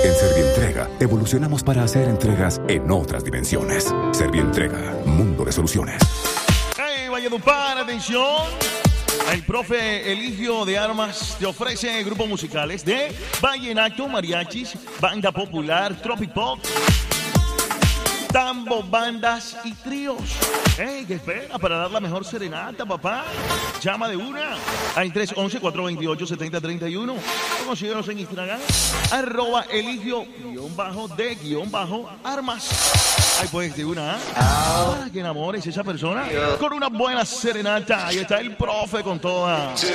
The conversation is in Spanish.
En Servientrega, evolucionamos para hacer entregas en otras dimensiones. Servientrega, mundo de soluciones. ¡Hey, Valledupar, atención! El profe Eligio de Armas te ofrece grupos musicales de vallenato, mariachis, banda popular, tropipop, tambo, bandas y tríos. ¡Ey, qué espera para dar la mejor serenata, papá! Llama de una al 311-428-7031. O consíguenos en Instagram, @eligio_de_armas. Ahí puedes de una, para que enamores a esa persona con una buena serenata. Ahí está el profe con toda.